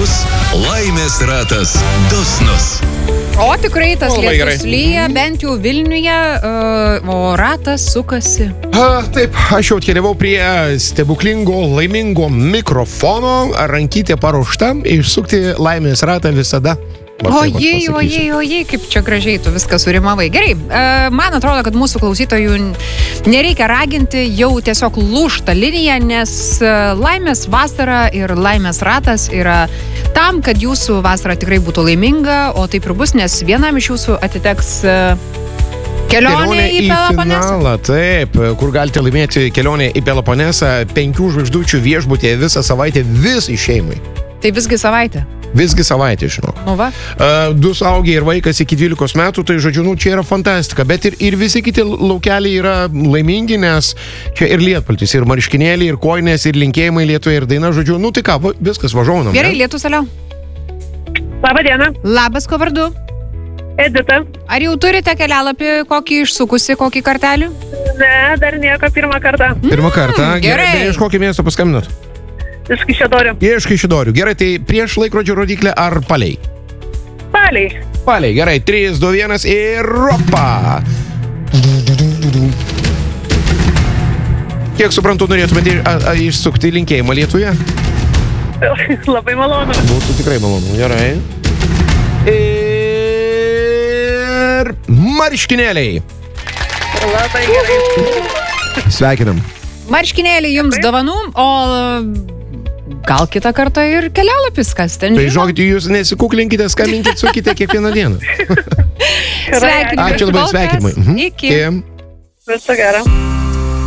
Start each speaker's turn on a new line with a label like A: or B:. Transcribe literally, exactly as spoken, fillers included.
A: bus laimės ratas dosnus.
B: O tikrai tas
C: O, labai
B: lietus
C: gerai.
B: lyja, bent jau Vilniuje, uh, o ratas sukasi.
C: A, taip, aš jau atkeliavau prie stebuklingo, laimingo mikrofono. Rankytė paruošta, išsukti laimės ratą visada. Va, tai va,
B: Ojei,
C: pasakysiu.
B: ojei, ojei, kaip čia gražiai tu viską surimavai. Gerai, uh, man atrodo, kad mūsų klausytojų nereikia raginti, jau tiesiog lūžta linija, nes uh, laimės vasara ir laimės ratas yra tam, kad jūsų vasara tikrai būtų laiminga, o taip ir bus, nes vienam iš jūsų atiteks uh, kelionė,
C: Kelionė
B: į
C: į
B: Peloponesą.
C: finalą, taip, kur galite laimėti kelionę į Peloponesą, penkių žvaigždučių viešbutėje visą savaitę visai šeimai.
B: Tai visgi savaitė.
C: Visgi savaitė, žinok.
B: Nu va.
C: Uh, du suaugę ir vaikas iki dvylikos metų, tai žodžiu, nu, čia yra fantastika, bet ir, ir visi kiti laukeliai yra laimingi, nes čia ir lietpaltis, ir marškinėliai, ir koinės, ir linkėjimai Lietuvai, ir daina, žodžiu, nu tai ką, va, viskas važiuojam.
B: Gerai, lietus aliau.
D: Labą dieną,
B: Labas, ko vardu?
D: Edita.
B: Ar jau turite kelialapį kokį išsukusi, kokį kartelį?
D: Ne, dar nieko, pirmą kartą.
C: Pirmą kartą.
B: gerai.
C: Gerai, iš kokio miesto paskambinot?
D: Iš Kaišiadorių.
C: Iš Kaišiadorių. Gerai, tai prieš laikrodžio rodiklę ar paliai?
D: Paliai.
C: Paliai, gerai, trys, du, vienas ir ropa. Kiek suprantu, norėtumėte a- a- išsukti linkėjimą Lietuvėje?
D: Labai malonu.
C: Būtų tikrai malonu. Gerai. Ir marškinėliai.
D: Labai gerai.
C: Sveikinam.
B: Marškinėliai jums dovanų, o gal kitą kartą ir kelialapis, kas ten
C: Tai
B: žino.
C: žinokit, jūs nesikuklinkite, skambinkite, sukite kiekvieną dieną.
B: Sveikinimai.
C: Ačiū labai,
B: Kol kas.
C: sveikinimai. Mhm.
B: Iki.
C: Iki.
D: Viso gero.